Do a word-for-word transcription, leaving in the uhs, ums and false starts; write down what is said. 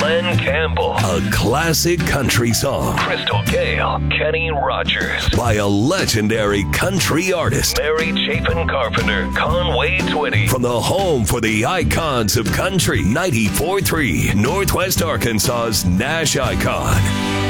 Glenn Campbell. A classic country song. Crystal Gale, Kenny Rogers. By a legendary country artist. Mary Chapin Carpenter, Conway Twitty. From the home for the icons of country, ninety-four point three, Northwest Arkansas's Nash Icon.